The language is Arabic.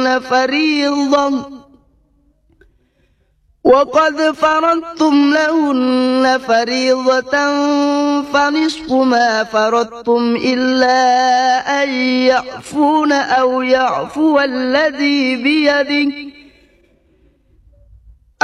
وقد فرضتم لهن فريضة فنصف ما فرضتم إلا أن يعفون أو يعفو الذي بيده